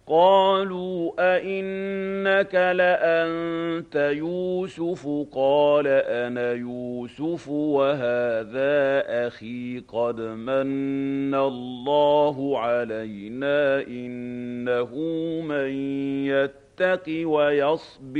قالوا أئنك لأنت يوسف قال أنا يوسف وهذا أخي قد من الله علينا إنه من يتق ويصبر